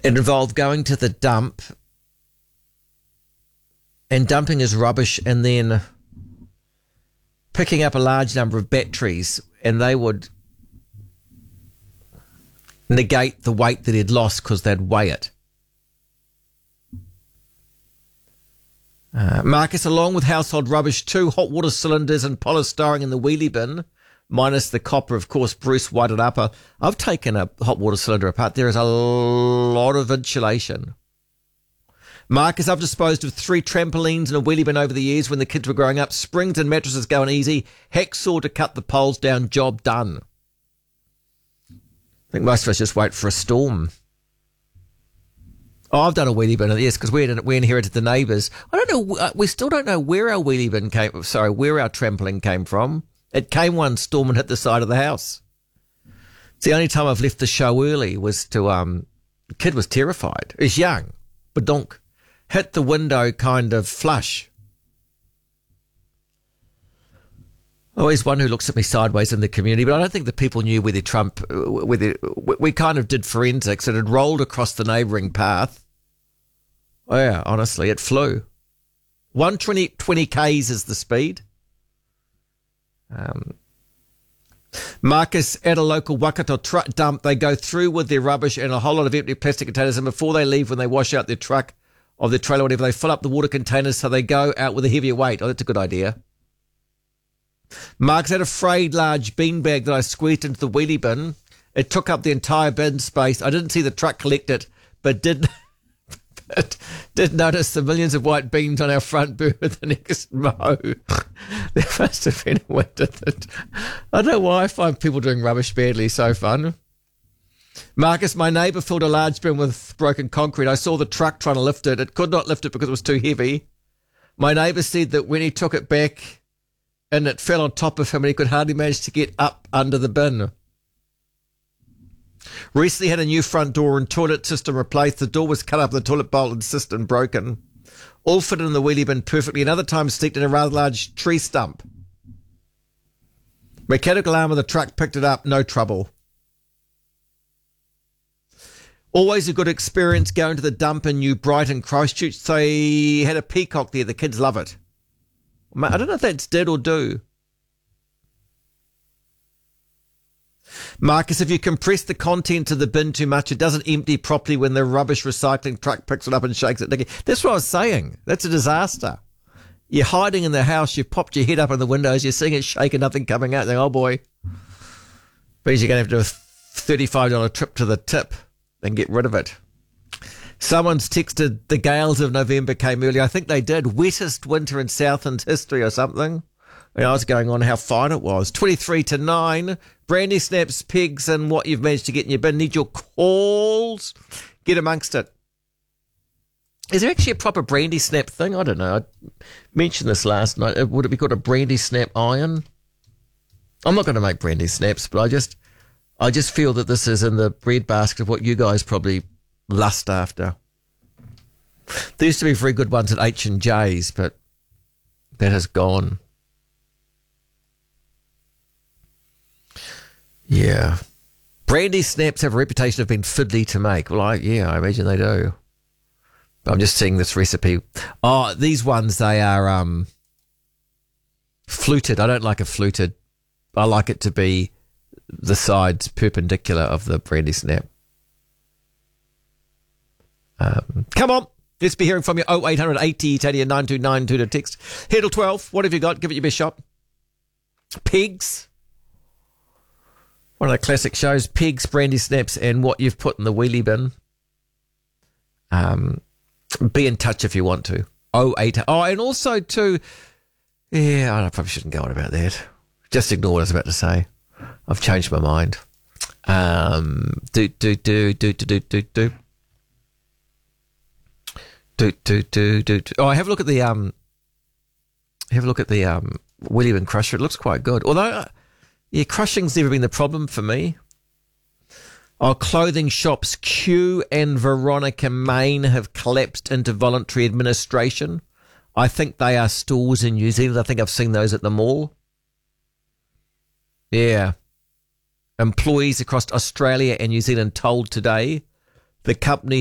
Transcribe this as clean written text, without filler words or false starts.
It involved going to the dump and dumping his rubbish and then picking up a large number of batteries, and they would negate the weight that he'd lost because they'd weigh it. Marcus, along with household rubbish, 2 hot water cylinders and polystyrene in the wheelie bin, minus the copper, of course. Bruce whited up. I've taken a hot water cylinder apart. There is a lot of insulation. Marcus, I've disposed of 3 trampolines in a wheelie bin over the years when the kids were growing up. Springs and mattresses going easy. Hacksaw to cut the poles down. Job done. I think most of us just wait for a storm. Oh, I've done a wheelie bin, yes, because we inherited the neighbours. I don't know, we still don't know where our wheelie bin where our trampoline came from. It came one storm and hit the side of the house. It's the only time I've left the show early was to, the kid was terrified. He's young, badonk. Hit the window kind of flush. Always one who looks at me sideways in the community, but I don't think the people knew we kind of did forensics. It had rolled across the neighbouring path. Oh yeah, honestly, it flew. 120 k's is the speed. Marcus, at a local Waikato truck dump, they go through with their rubbish and a whole lot of empty plastic containers, and before they leave, when they wash out their truck or their trailer or whatever, they fill up the water containers so they go out with a heavier weight. Oh, that's a good idea. Marcus, had a frayed large beanbag that I squeezed into the wheelie bin. It took up the entire bin space. I didn't see the truck collect it, but did notice the millions of white beans on our front burn with the next mow. There must have been a winter that... I don't know why I find people doing rubbish badly so fun. Marcus, my neighbour filled a large bin with broken concrete. I saw the truck trying to lift it. It could not lift it because it was too heavy. My neighbour said that when he took it back and it fell on top of him and he could hardly manage to get up under the bin. Recently had a new front door and toilet system replaced. The door was cut up, the toilet bolt and cistern broken. All fitted in the wheelie bin perfectly. Another time sneaked in a rather large tree stump. Mechanical arm of the truck picked it up, no trouble. Always a good experience going to the dump in New Brighton, Christchurch. They had a peacock there. The kids love it. I don't know if that's did or do. Marcus, if you compress the content of the bin too much, it doesn't empty properly when the rubbish recycling truck picks it up and shakes it. That's what I was saying. That's a disaster. You're hiding in the house, you've popped your head up in the windows, you're seeing it shaking, nothing coming out. Think, oh boy. Means you're going to have to do a $35 trip to the tip and get rid of it. Someone's texted the gales of November came early. I think they did. Wettest winter in Southland history or something. I was going on how fine it was. 23-9. Brandy snaps, pigs, and what you've managed to get in your bin. Need your calls. Get amongst it. Is there actually a proper brandy snap thing? I don't know. I mentioned this last night. Would it be called a brandy snap iron? I'm not going to make brandy snaps, but I just feel that this is in the breadbasket of what you guys probably lust after. There used to be very good ones at H&J's, but that has gone. Yeah. Brandy snaps have a reputation of being fiddly to make. Well, I imagine they do. But I'm just seeing this recipe. Oh, these ones, they are fluted. I don't like a fluted. I like it to be the sides perpendicular of the brandy snap. Come on. Let's be hearing from you. 0800 80 929 to text. Headle 12. What have you got? Give it your best shot. Pigs. One of the classic shows. Pigs, brandy snaps, and what you've put in the wheelie bin. Be in touch if you want to. 08. Oh, and also too. Yeah, I probably shouldn't go on about that. Just ignore what I was about to say. I've changed my mind. Do. Oh, have a look at the wheelie bin crusher. It looks quite good. Although, crushing's never been the problem for me. Oh, clothing shops Q and Veronica Main have collapsed into voluntary administration. I think they are stores in New Zealand. I think I've seen those at the mall. Yeah. Employees across Australia and New Zealand told Today the company